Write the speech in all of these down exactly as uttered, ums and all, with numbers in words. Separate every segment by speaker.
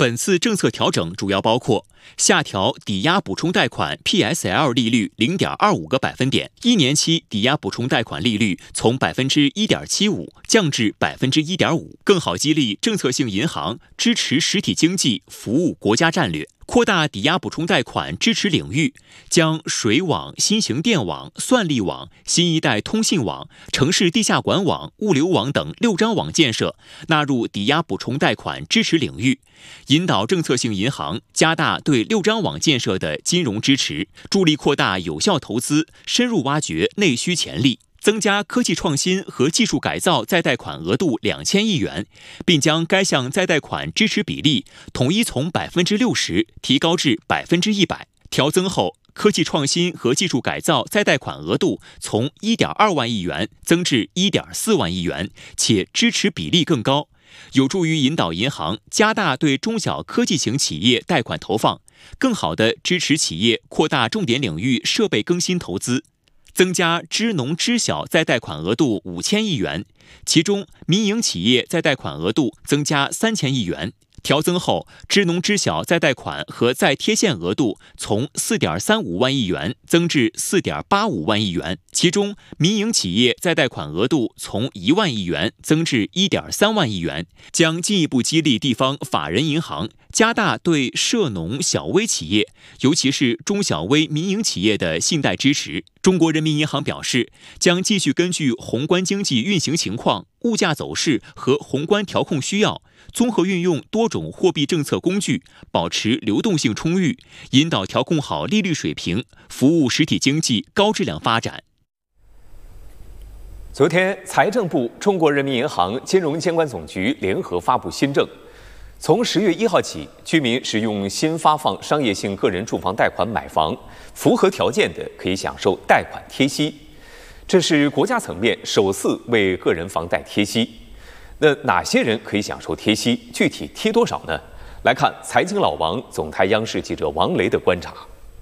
Speaker 1: 本次政策调整主要包括下调抵押补充贷款 P S L 利率 零点二五个百分点，一年期抵押补充贷款利率从 百分之一点七五 降至 百分之一点五， 更好激励政策性银行支持实体经济服务国家战略。扩大抵押补充贷款支持领域，将水网、新型电网、算力网、新一代通信网、城市地下管网、物流网等六张网建设纳入抵押补充贷款支持领域，引导政策性银行加大对六张网建设的金融支持，助力扩大有效投资，深入挖掘内需潜力。增加科技创新和技术改造再贷款额度两千亿元，并将该项再贷款支持比例统一从百分之六十提高至百分之一百。调增后，科技创新和技术改造再贷款额度从一点二万亿元增至一点四万亿元，且支持比例更高，有助于引导银行加大对中小科技型企业贷款投放，更好地支持企业扩大重点领域设备更新投资。增加支农支小再贷款额度五千亿元，其中民营企业再贷款额度增加三千亿元。调增后，支农支小再贷款和再贴现额度从 四点三五万亿元增至 四点八五万亿元，其中民营企业再贷款额度从一万亿元增至 一点三万亿元，将进一步激励地方法人银行加大对涉农小微企业，尤其是中小微民营企业的信贷支持。中国人民银行表示，将继续根据宏观经济运行情况、物价走势和宏观调控需要，综合运用多种货币政策工具，保持流动性充裕，引导调控好利率水平，服务实体经济高质量发展。
Speaker 2: 昨天，财政部、中国人民银行、金融监管总局联合发布新政，从十月一号起，居民使用新发放商业性个人住房贷款买房，符合条件的可以享受贷款贴息。这是国家层面首次为个人房贷贴息。那哪些人可以享受贴息？具体贴多少呢？来看财经老王总台央视记者王雷的观察。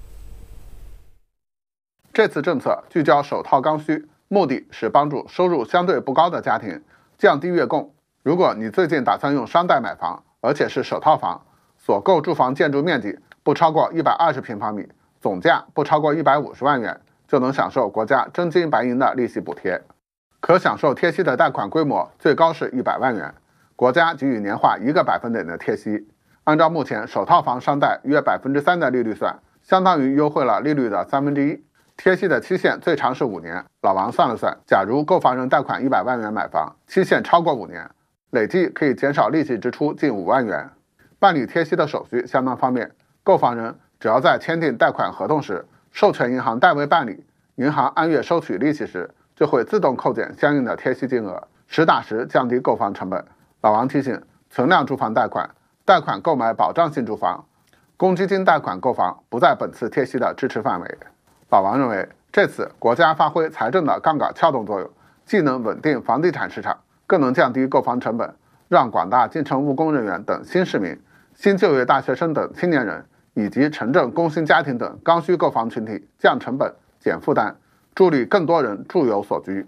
Speaker 3: 这次政策聚焦首套刚需，目的是帮助收入相对不高的家庭降低月供。如果你最近打算用商贷买房，而且是首套房，所购住房建筑面积不超过一百二十平方米，总价不超过一百五十万元，就能享受国家真金白银的利息补贴。可享受贴息的贷款规模最高是一百万元，国家给予年化一个百分点的贴息。按照目前首套房商贷约百分之三的利率算，相当于优惠了利率的三分之一。贴息的期限最长是五年。老王算了算，假如购房人贷款一百万元买房，期限超过五年，累计可以减少利息支出近五万元。办理贴息的手续相当方便，购房人只要在签订贷款合同时，授权银行代为办理，银行按月收取利息时，就会自动扣减相应的贴息金额，实打实降低购房成本。老王提醒，存量住房贷款、贷款购买保障性住房、公积金贷款购房不在本次贴息的支持范围。老王认为，这次国家发挥财政的杠杆撬动作用，既能稳定房地产市场，更能降低购房成本，让广大进城务工人员等新市民、新就业大学生等青年人，以及城镇工薪家庭等刚需购房群体降成本、减负担，助力更多人住有所居。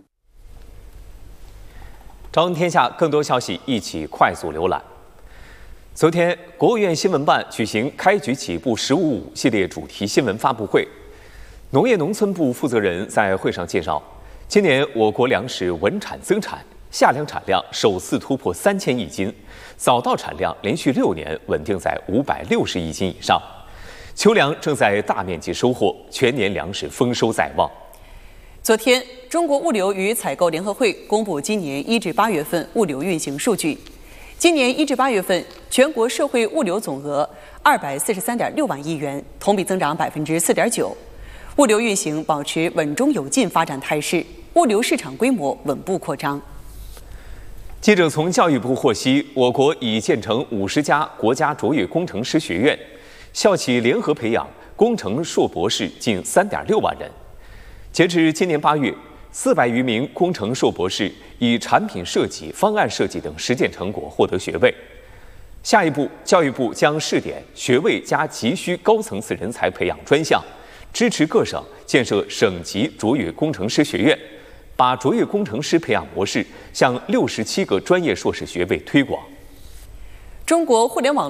Speaker 2: 朝闻天下，更多消息一起快速浏览。昨天，国务院新闻办举行“开局起步十五五”系列主题新闻发布会。农业农村部负责人在会上介绍，今年我国粮食稳产增产，夏粮产量首次突破三千亿斤，早稻产量连续六年稳定在五百六十亿斤以上。秋粮正在大面积收获，全年粮食丰收在望。
Speaker 4: 昨天，中国物流与采购联合会公布今年一至八月份物流运行数据。今年一至八月份，全国社会物流总额二百四十三点六万亿元，同比增长百分之四点九。物流运行保持稳中有进发展态势，物流市场规模稳步扩张。
Speaker 2: 记者从教育部获悉，我国已建成五十家国家卓越工程师学院，校企联合培养工程硕博士近三点六万人。截至今年八月，四百余名工程硕博士以产品设计、方案设计等实践成果获得学位。下一步，教育部将试点学位加急需高层次人才培养专项，支持各省建设省级卓越工程师学院，把卓越工程师培养模式向六十七个专业硕士学位推广。
Speaker 4: 中国互联网